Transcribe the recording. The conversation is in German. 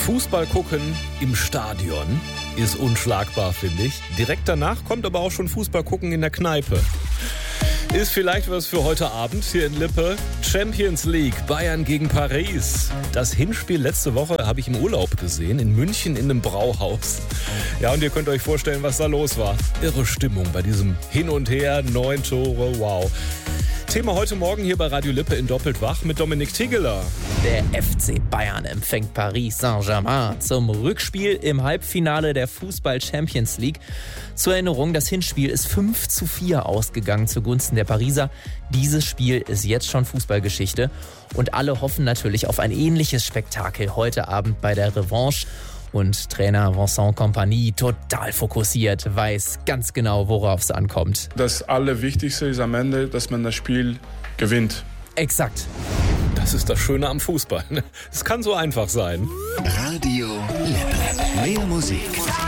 Fußball gucken im Stadion ist unschlagbar, finde ich. Direkt danach kommt aber auch schon Fußball gucken in der Kneipe. Ist vielleicht was für heute Abend hier in Lippe. Champions League, Bayern gegen Paris. Das Hinspiel letzte Woche habe ich im Urlaub gesehen, in München in einem Brauhaus. Ja, und ihr könnt euch vorstellen, was da los war. Irre Stimmung bei diesem Hin und Her, 9 Tore, wow. Thema heute Morgen hier bei Radio Lippe in Doppelt wach mit Dominik Tigeler. Der FC Bayern empfängt Paris Saint-Germain zum Rückspiel im Halbfinale der Fußball Champions League. Zur Erinnerung, das Hinspiel ist 5:4 ausgegangen zugunsten der Pariser. Dieses Spiel ist jetzt schon Fußballgeschichte und alle hoffen natürlich auf ein ähnliches Spektakel heute Abend bei der Revanche. Und Trainer Vincent Kompany, total fokussiert, weiß ganz genau, worauf es ankommt. Das Allerwichtigste ist am Ende, dass man das Spiel gewinnt. Exakt. Das ist das Schöne am Fußball. Es kann so einfach sein. Radio Lippe. Mehr Musik.